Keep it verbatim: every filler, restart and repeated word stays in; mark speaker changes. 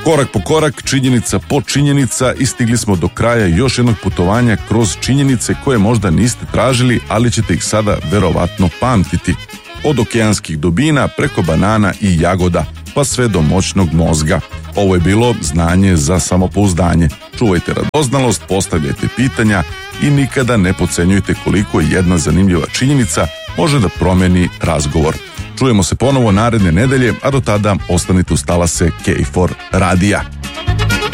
Speaker 1: Korak po korak, činjenica po činjenica i stigli smo do kraja još jednog putovanja kroz činjenice koje možda niste tražili, ali ćete ih sada verovatno pamtiti. Od okeanskih dubina preko banana i jagoda, pa sve do moćnog mozga. Ovo je bilo znanje za samopouzdanje. Čuvajte radoznalost, postavljajte pitanja i nikada ne podcenjujte koliko jedna zanimljiva činjenica može da promeni razgovor. Čujemo se ponovo naredne nedelje, a do tada ostanite uz talase K četiri radija.